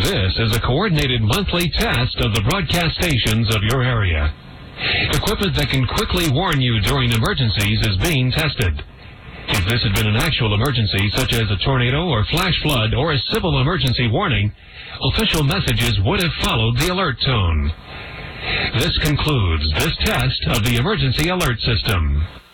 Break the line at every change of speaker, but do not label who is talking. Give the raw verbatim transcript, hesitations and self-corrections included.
This is a coordinated monthly test of the broadcast stations of your area. Equipment that can quickly warn you during emergencies is being tested. If this had been an actual emergency, such as a tornado or flash flood or a civil emergency warning, official messages would have followed the alert tone. This concludes this test of the emergency alert system.